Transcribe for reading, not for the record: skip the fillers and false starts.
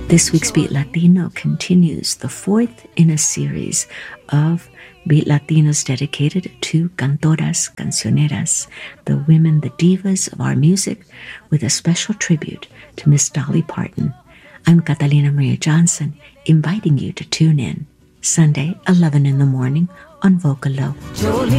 This week's Beat Latino continues the fourth in a series of Beat Latinos dedicated to cantoras, cancioneras, the women, the divas of our music, with a special tribute to Miss Dolly Parton. I'm Catalina Maria Johnson, inviting you to tune in Sunday, 11 in the morning on Vocalo.